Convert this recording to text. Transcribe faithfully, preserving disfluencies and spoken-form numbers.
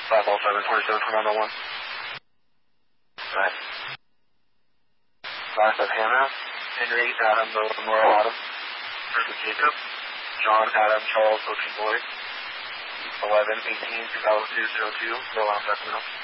five all seven twenty-seven Fernando one. Right. Last of Hannah, Henry, Adam, Nora, Adam. First of Jacob, John, Adam, Charles, Ocean Boy. eleven eighteen two thousand two oh two, go on Sacramento.